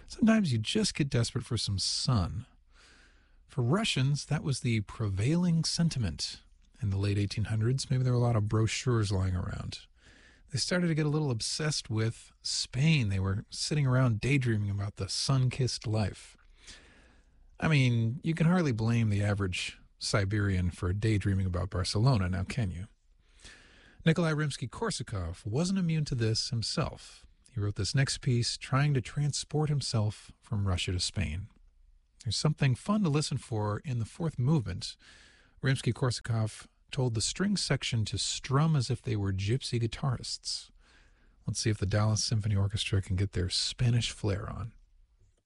Sometimes you just get desperate for some sun. For Russians, that was the prevailing sentiment. In the late 1800s, maybe there were a lot of brochures lying around. They started to get a little obsessed with Spain. They were sitting around daydreaming about the sun-kissed life. I mean, you can hardly blame the average Siberian for daydreaming about Barcelona, now can you? Nikolai Rimsky-Korsakov wasn't immune to this himself. He wrote this next piece trying to transport himself from Russia to Spain. There's something fun to listen for in the fourth movement. Rimsky-Korsakov told the string section to strum as if they were gypsy guitarists. Let's see if the Dallas Symphony Orchestra can get their Spanish flair on.